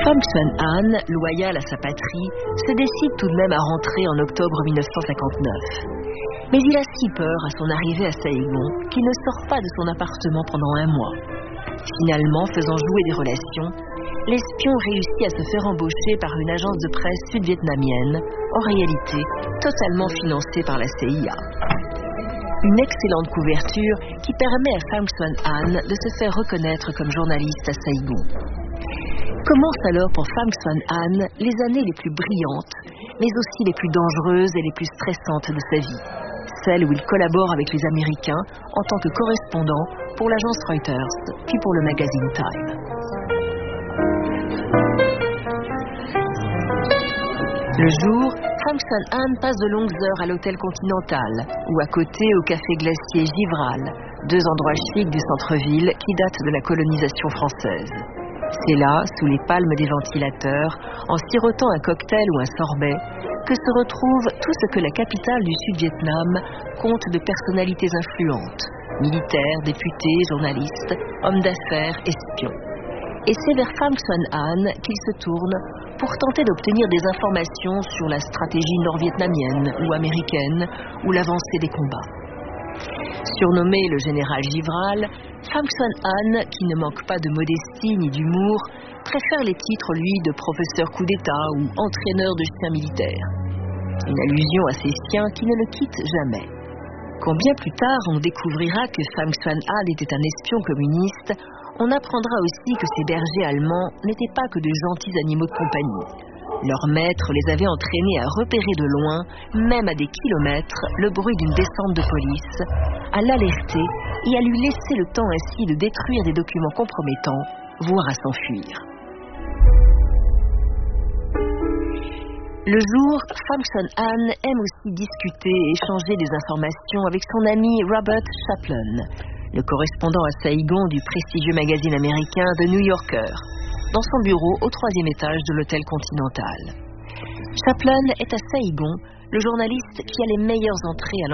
Pham Xuan An, loyal à sa patrie, se décide tout de même à rentrer en octobre 1959. Mais il a si peur à son arrivée à Saigon qu'il ne sort pas de son appartement pendant un mois. Finalement, faisant jouer des relations, l'espion réussit à se faire embaucher par une agence de presse sud-vietnamienne, en réalité totalement financée par la CIA. Une excellente couverture qui permet à Pham Xuan An de se faire reconnaître comme journaliste à Saigon. Commencent alors pour Pham Xuan An les années les plus brillantes, mais aussi les plus dangereuses et les plus stressantes de sa vie. Celle où il collabore avec les Américains en tant que correspondant pour l'agence Reuters, puis pour le magazine Time. Le jour, Pham Xuan An passe de longues heures à l'hôtel Continental ou à côté au café glacier Givral, deux endroits chics du centre-ville qui datent de la colonisation française. C'est là, sous les palmes des ventilateurs, en sirotant un cocktail ou un sorbet, que se retrouve tout ce que la capitale du Sud-Vietnam compte de personnalités influentes, militaires, députés, journalistes, hommes d'affaires, espions. Et c'est vers Pham Xuan An qu'il se tourne pour tenter d'obtenir des informations sur la stratégie nord-vietnamienne ou américaine ou l'avancée des combats. Surnommé le général Givral, Pham Xuan An, qui ne manque pas de modestie ni d'humour, préfère les titres, lui, de professeur coup d'État ou entraîneur de chiens militaires. Une allusion à ces siens qui ne le quittent jamais. Quand bien plus tard on découvrira que Pham Xuan An était un espion communiste, on apprendra aussi que ces bergers allemands n'étaient pas que de gentils animaux de compagnie. Leur maître les avait entraînés à repérer de loin, même à des kilomètres, le bruit d'une descente de police, à l'alerter et à lui laisser le temps ainsi de détruire des documents compromettants, voire à s'enfuir. Le jour, Pham Xuan An aime aussi discuter et échanger des informations avec son ami Robert Chaplin, le correspondant à Saigon du prestigieux magazine américain The New Yorker, dans son bureau au 3e étage de l'hôtel Continental. Chaplin est à Saigon le journaliste qui a les meilleures entrées à